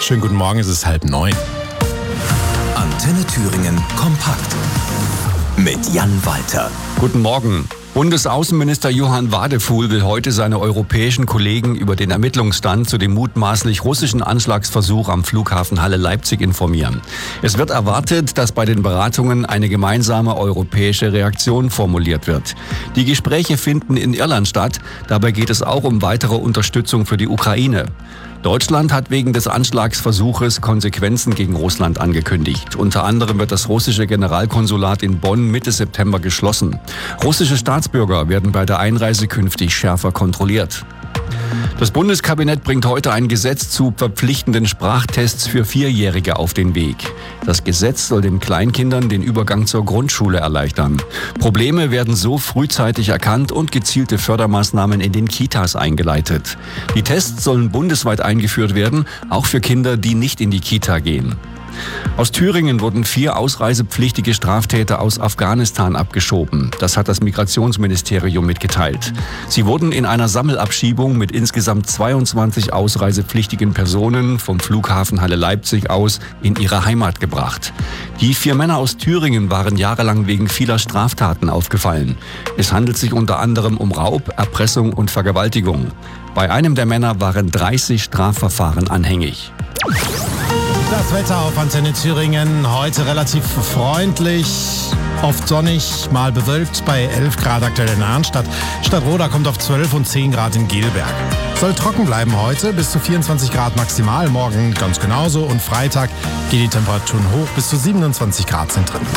Schönen guten Morgen, es ist 8:30. Antenne Thüringen kompakt mit Jan Walter. Guten Morgen. Bundesaußenminister Johann Wadefuhl will heute seine europäischen Kollegen über den Ermittlungsstand zu dem mutmaßlich russischen Anschlagsversuch am Flughafen Halle-Leipzig informieren. Es wird erwartet, dass bei den Beratungen eine gemeinsame europäische Reaktion formuliert wird. Die Gespräche finden in Irland statt. Dabei geht es auch um weitere Unterstützung für die Ukraine. Deutschland hat wegen des Anschlagsversuches Konsequenzen gegen Russland angekündigt. Unter anderem wird das russische Generalkonsulat in Bonn Mitte September geschlossen. Russische Staatsbürger werden bei der Einreise künftig schärfer kontrolliert. Das Bundeskabinett bringt heute ein Gesetz zu verpflichtenden Sprachtests für Vierjährige auf den Weg. Das Gesetz soll den Kleinkindern den Übergang zur Grundschule erleichtern. Probleme werden so frühzeitig erkannt und gezielte Fördermaßnahmen in den Kitas eingeleitet. Die Tests sollen bundesweit eingeführt werden, auch für Kinder, die nicht in die Kita gehen. Aus Thüringen wurden 4 ausreisepflichtige Straftäter aus Afghanistan abgeschoben. Das hat das Migrationsministerium mitgeteilt. Sie wurden in einer Sammelabschiebung mit insgesamt 22 ausreisepflichtigen Personen vom Flughafen Halle-Leipzig aus in ihre Heimat gebracht. Die 4 Männer aus Thüringen waren jahrelang wegen vieler Straftaten aufgefallen. Es handelt sich unter anderem um Raub, Erpressung und Vergewaltigung. Bei einem der Männer waren 30 Strafverfahren anhängig. Das Wetter auf Antenne Thüringen heute relativ freundlich, oft sonnig, mal bewölkt bei 11 Grad aktuell in Arnstadt. Stadtroda kommt auf 12 und 10 Grad in Gelberg. Soll trocken bleiben heute, bis zu 24 Grad maximal, morgen ganz genauso und Freitag gehen die Temperaturen hoch, bis zu 27 Grad sind drin.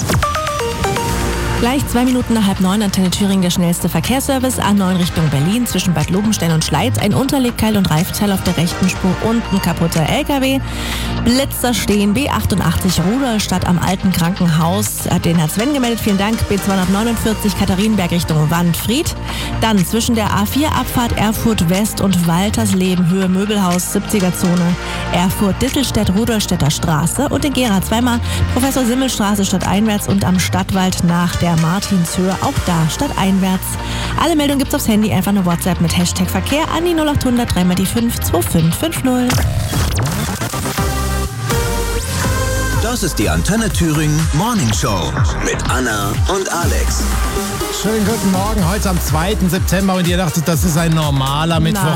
Gleich 2 Minuten nach 8:30, Antenne Thüringen, der schnellste Verkehrsservice. A9 Richtung Berlin zwischen Bad Lobenstein und Schleiz. Ein Unterlegkeil und Reifteil auf der rechten Spur und ein kaputter LKW. Blitzer stehen. B88 Rudolstadt am alten Krankenhaus. Hat den Herr Sven gemeldet. Vielen Dank. B249 Katharinenberg Richtung Wandfried. Dann zwischen der A4-Abfahrt Erfurt West und Waltersleben Höhe Möbelhaus 70er-Zone. Erfurt-Dittelstedt Rudolstädter Straße. Und in Gera zweimal Professor Simmel-Straße stadteinwärts und am Stadtwald nach der Martinshöhe, auch da stadteinwärts. Alle Meldungen gibt's aufs Handy, einfach eine WhatsApp mit Hashtag Verkehr an die 0800 3 mal die 5 2550. Das ist die Antenne Thüringen Morning Show mit Anna und Alex. Schönen guten Morgen, heute am 2. September und ihr dachtet, das ist ein normaler Mittwoch.